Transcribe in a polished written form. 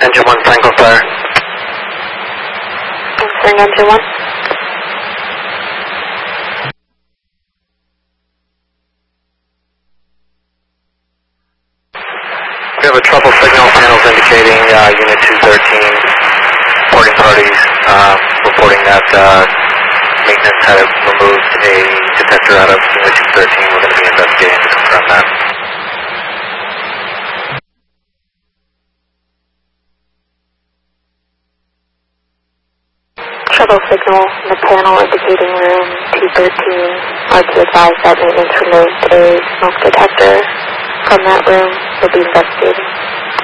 Engine 1, Tango Flyer. Answering Engine 1. We have a trouble signal, panels indicating Unit 213, reporting parties, reporting that maintenance had removed a detector out of Unit 213. We're going to be investigating to confirm that. Trouble signal in the panel indicating room 213. RT advised that maintenance removed a smoke detector from that room. Will be investigating.